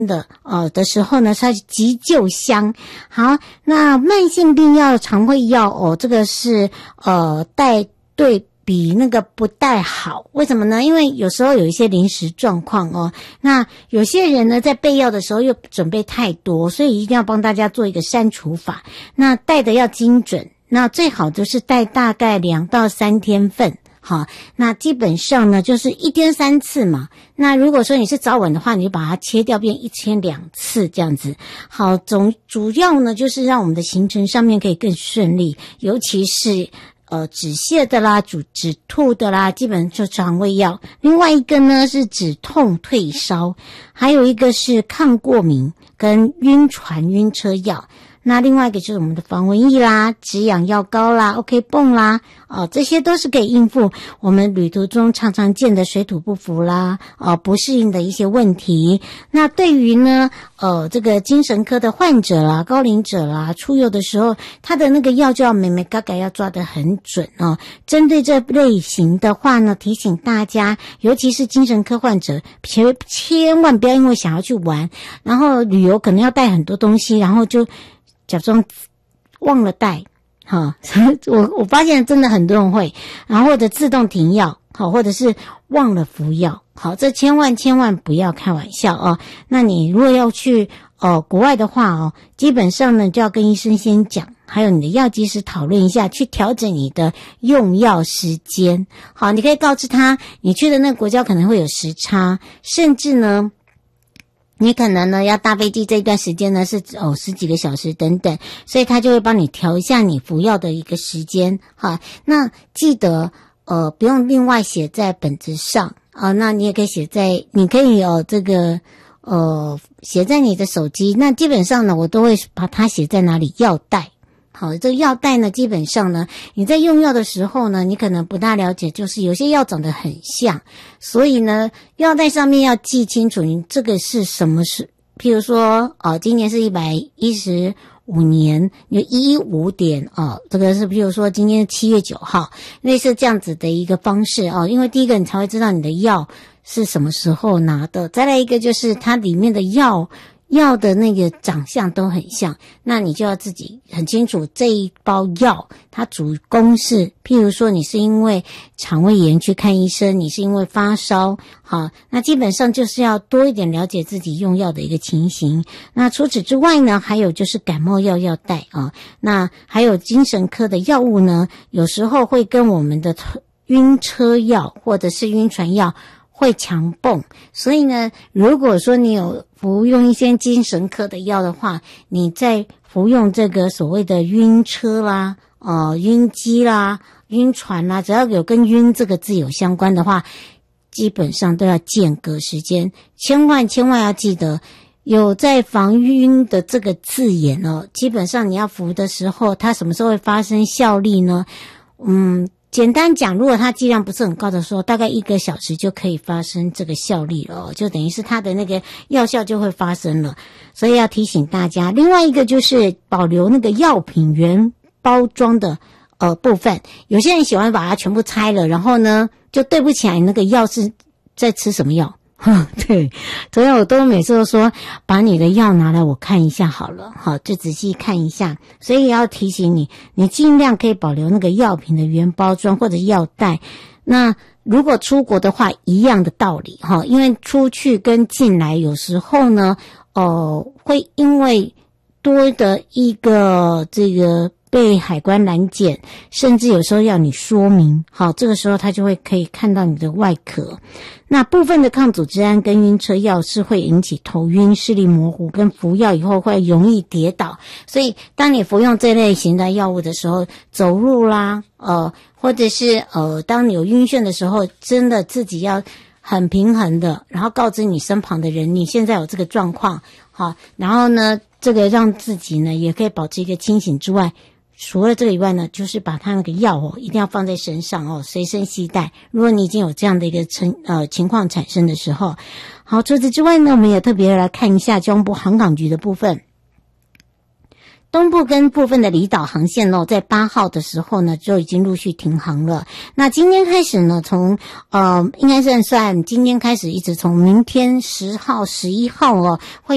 的时候呢，它是急救箱。好，那慢性病药、肠胃药这个是带对比那个不带好。为什么呢？因为有时候有一些临时状况那有些人呢在备药的时候又准备太多，所以一定要帮大家做一个删除法。那带的要精准，那最好就是带大概2到3天份。好，那基本上呢就是1天3次嘛。那如果说你是早晚的话，你就把它切掉变1天2次这样子。好，主要呢就是让我们的行程上面可以更顺利，尤其是止泻的啦、止吐的啦，基本就肠胃药。另外一个呢是止痛退烧，还有一个是抗过敏跟晕船晕车药。那另外一个就是我们的防蚊液啦、止痒药膏啦、OK 泵啦，这些都是可以应付我们旅途中常常见的水土不服啦、不适应的一些问题。那对于呢，这个精神科的患者啦、高龄者啦，出游的时候，他的那个药就要美美嘎嘎要抓得很准针对这类型的话呢，提醒大家，尤其是精神科患者，千万不要因为想要去玩，然后旅游可能要带很多东西，然后就假装忘了带我发现真的很多人会，然后或者自动停药或者是忘了服药。好，这千万不要开玩笑那你如果要去国外的话基本上呢就要跟医生先讲，还有你的药剂师讨论一下，去调整你的用药时间。好，你可以告知他你去的那个国家可能会有时差，甚至呢你可能呢要搭飞机，这一段时间呢是10几个小时等等，所以他就会帮你调一下你服药的一个时间。好，那记得不用另外写在本子上那你也可以写在写在你的手机。那基本上呢我都会把它写在哪里？药袋。好，这个药袋呢基本上呢你在用药的时候呢，你可能不大了解，就是有些药长得很像，所以呢药袋上面要记清楚你这个是什么事。譬如说今年是115年，你就115点这个是譬如说今天7月9号，类似这样子的一个方式因为第一个你才会知道你的药是什么时候拿的，再来一个就是它里面的药的那个长相都很像，那你就要自己很清楚这一包药它主攻是，譬如说你是因为肠胃炎去看医生，你是因为发烧，好，那基本上就是要多一点了解自己用药的一个情形。那除此之外呢，还有就是感冒药要带那还有精神科的药物呢，有时候会跟我们的晕车药或者是晕船药会强泵，所以呢如果说你有服用一些精神科的药的话，你在服用这个所谓的晕车啦晕机啦、晕船啦，只要有跟晕这个字有相关的话，基本上都要间隔时间。千万要记得有在防晕的这个字眼基本上你要服的时候，它什么时候会发生效力呢？简单讲，如果它剂量不是很高的时候，大概1个小时就可以发生这个效力了就等于是它的那个药效就会发生了，所以要提醒大家。另外一个就是保留那个药品原包装的部分，有些人喜欢把它全部拆了，然后呢就对不起来那个药是在吃什么药对，所以我都每次都说把你的药拿来我看一下好了，好，就仔细看一下。所以也要提醒你尽量可以保留那个药品的原包装或者药袋。那如果出国的话一样的道理因为出去跟进来有时候呢会因为多的一个这个被海关拦检，甚至有时候要你说明，好，这个时候他就会可以看到你的外壳。那部分的抗组织胺跟晕车药是会引起头晕、视力模糊，跟服药以后会容易跌倒，所以当你服用这类型的药物的时候，走路啦或者是当你有晕眩的时候，真的自己要很平衡的，然后告知你身旁的人你现在有这个状况，好，然后呢这个让自己呢也可以保持一个清醒之外，除了这个以外呢，就是把它那个药一定要放在身上随身携带。如果你已经有这样的一个情况产生的时候，好，除此之外呢，我们也特别来看一下交通部航港局的部分。东部跟部分的离岛航线在8号的时候呢就已经陆续停航了。那今天开始呢，从应该是算今天开始，一直从明天10号、11号会